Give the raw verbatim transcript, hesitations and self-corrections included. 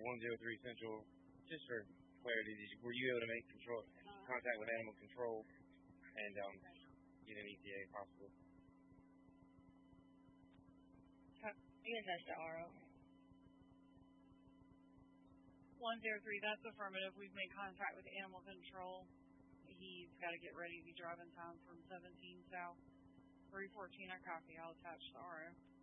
one zero three Central, just for clarity, did you, were you able to make control contact with animal control and um, get an E T A possible? I guess that's the R O. one zero three, that's affirmative. We've made contact with animal control. He's got to get ready to be driving time from seventeen South. three fourteen, I copy. I'll attach the R O.